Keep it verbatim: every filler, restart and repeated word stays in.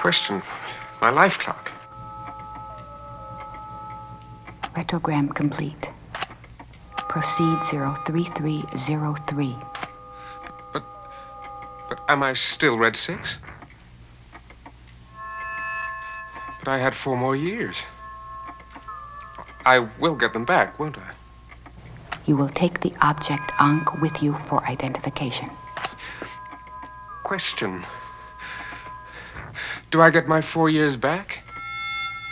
Question. My life clock. Retrogram complete. Proceed zero three three zero three. But, but am I still Red Six? But I had four more years. I will get them back, won't I? You will take the object Ankh with you for identification. Question. Do I get my four years back?